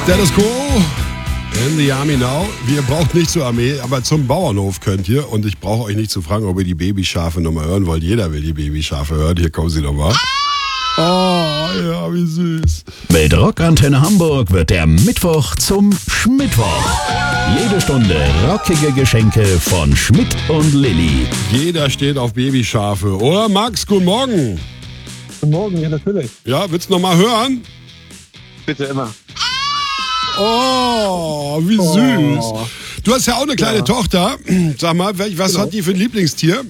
Status Quo in the Army now. Wir braucht nicht zur Armee, aber zum Bauernhof könnt ihr. Und ich brauche euch nicht zu fragen, ob ihr die Babyschafe nochmal hören wollt. Jeder will die Babyschafe hören. Hier kommen sie nochmal. Oh, ja, wie süß. Mit Rockantenne Hamburg wird der Mittwoch zum Schmittwoch. Jede Stunde rockige Geschenke von Schmidt und Lilly. Jeder steht auf Babyschafe. Oder Max, guten Morgen. Guten Morgen, ja natürlich. Ja, willst du nochmal hören? Bitte immer. Oh, wie süß. Du hast ja auch eine kleine Tochter. Sag mal, was hat die für ein Lieblingstier?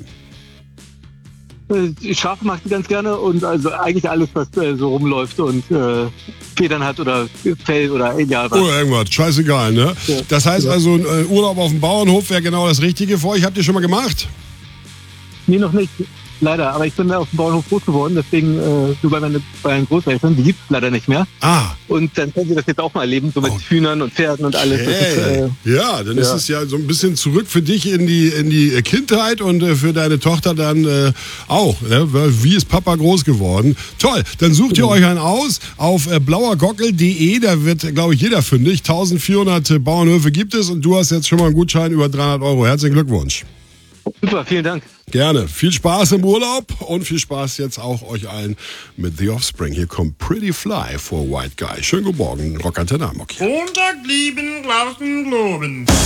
Die Schafe mag ich ganz gerne und also eigentlich alles, was so rumläuft und Federn hat oder Fell oder egal was. Oder irgendwas, scheißegal, ne? Ja. Das heißt also, ein Urlaub auf dem Bauernhof wäre genau das Richtige für euch. Habt ihr schon mal gemacht? Nee, noch nicht. Leider, aber ich bin auf dem Bauernhof groß geworden, deswegen so bei meinen Großeltern, die gibt es leider nicht mehr. Ah. Und dann können sie das jetzt auch mal erleben, so mit Hühnern und Pferden und alles. Das Okay. ist, Ja, dann ist es ja so ein bisschen zurück für dich in die Kindheit und für deine Tochter dann auch. Ne? Wie ist Papa groß geworden? Toll, dann sucht ihr euch einen aus auf blauergockel.de, da wird, glaube ich, jeder fündig. 1400 Bauernhöfe gibt es und du hast jetzt schon mal einen Gutschein über 300 Euro. Herzlichen Glückwunsch. super, vielen Dank. Gerne. Viel Spaß im Urlaub und viel Spaß jetzt auch euch allen mit The Offspring. Hier kommt Pretty Fly for White Guy. Schönen guten Morgen, Rockantenne Hamburg. Montag lieben, draußen globen.